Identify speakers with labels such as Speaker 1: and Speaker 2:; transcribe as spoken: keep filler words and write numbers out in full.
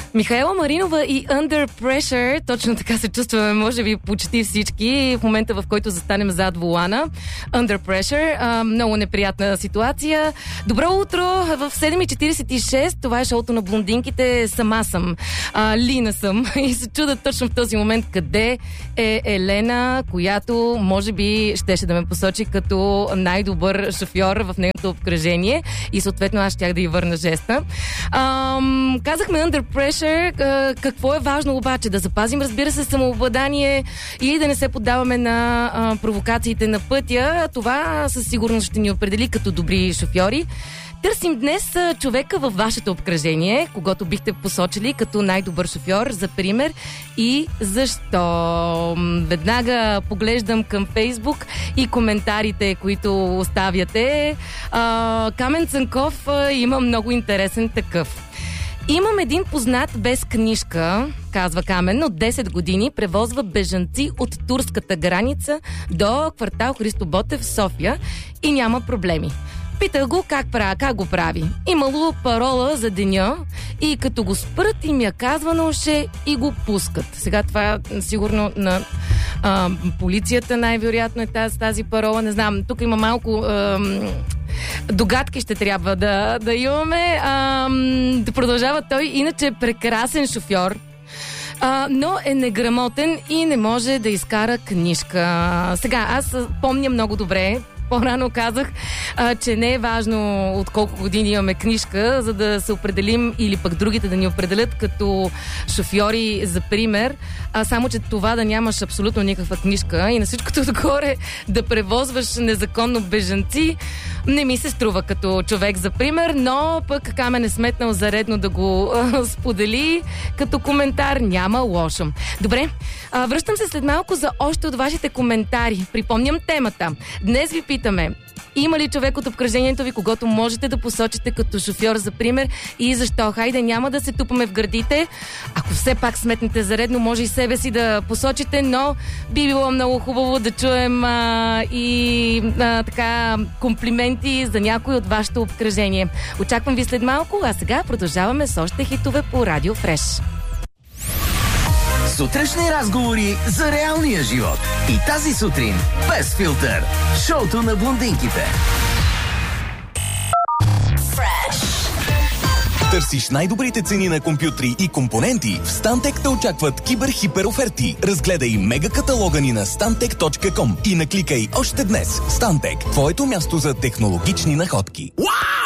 Speaker 1: Михаела Маринова и Under Pressure. Точно така се чувстваме, може би, почти всички в момента, в който застанем зад волана. Under Pressure. А, много неприятна ситуация. Добро утро! В седем и четиридесет и шест това е шоуто на блондинките. Сама съм. А, Лина съм. И се чуда точно в този момент къде е Елена, която може би щеше да ме посочи като най-добър шофьор в нейното обкръжение. И съответно аз щях да й върна жеста. А, казахме Under Pressure. Какво е важно обаче? Да запазим, разбира се, самообладание и да не се поддаваме на а, провокациите на пътя. Това със сигурност ще ни определи като добри шофьори. Търсим днес човека във вашето обкръжение, когото бихте посочили като най-добър шофьор, за пример, и защо. Веднага поглеждам към Фейсбук и коментарите, които оставяте. А, Камен Цанков има много интересен такъв. Имам един познат без книжка, казва Камен, от десет години превозва бежанци от турската граница до квартал Христо Ботев в София и няма проблеми. Питах го как, прави, как го прави. Имало парола за деня и като го спрат им я казвано ще и го пускат. Сега това сигурно на а, полицията най-вероятно е тази, тази парола. Не знам, тук има малко... А, догадки ще трябва да, да имаме. А, да продължава той. Иначе е прекрасен шофьор, а, но е неграмотен и не може да изкара книжка. Сега, аз помня много добре, по-рано казах, а, че не е важно от колко години имаме книжка, за да се определим или пък другите да ни определят като шофьори за пример, а само, че това да нямаш абсолютно никаква книжка и на всичкото отгоре да превозваш незаконно бежанци, не ми се струва като човек за пример, но пък Камен е сметнал за редно да го а, сподели като коментар. Няма лошо. Добре, а, връщам се след малко за още от вашите коментари. Припомням темата. Днес ви питаме: има ли човек от обкръжението ви, когото можете да посочите като шофьор за пример и защо? Хайде, няма да се тупаме в гърдите. Ако все пак сметнете за редно, може и себе си да посочите, но би било много хубаво да чуем а, и а, така комплименти за някой от вашето обкръжение. Очаквам ви след малко, а сега продължаваме с още хитове по Радио Фреш.
Speaker 2: Сутрешни разговори за реалния живот. И тази сутрин без филтър. Шоуто на блондинките.
Speaker 3: Fresh. Търсиш най-добрите цени на компютри и компоненти? В Stantec те очакват кибер-хипер оферти. Разгледай мега каталога ни на стантек точка ком и накликай още днес. Stantec, твоето място за технологични находки. Уау!